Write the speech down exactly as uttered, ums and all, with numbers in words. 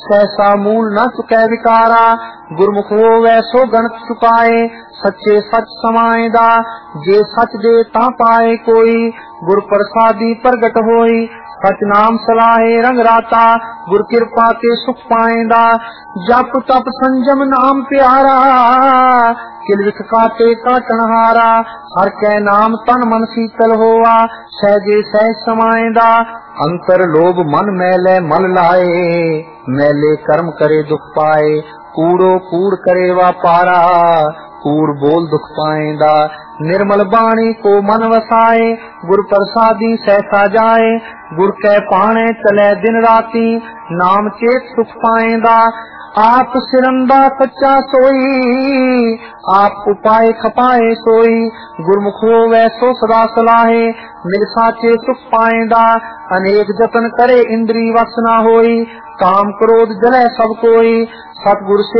सहसा मूल न चुकै विकारा। गुरमुख होवै सो गणत चुकाए, सच्चे सच समाएदा। जे सच दे ता पाए कोई, गुर प्रसादी प्रगट होई। सच नाम सलाहे रंग राता, गुर कृपा ते सुख पाएंदा। जप तप संजम नाम प्यारा, किल विख काटे काटन हारा। हर कै नाम तन मन शीतल होआ, सहजे सहज समाएंदा। अंतर लोभ मन मैले मल लाए, मैले कर्म करे दुख पाए। कूड़ो कूड़ करे वापारा, कूड़ बोल दुख पाएंदा। निर्मल बाणी को मन वसाए, गुर प्रसादी सहसा जाए। गुर कै पाणे चले दिन राती, नाम चेत सुख पाएंदा। आप सिरंदा सच्चा सोई, आप उपाय खपाए सोई। गुरमुख होवै सो सदा सलाहे, मिल साचे सुख पाएंदा। अनेक जतन करे इंद्री वस न होई, काम क्रोध जले सब कोई। सतगुर से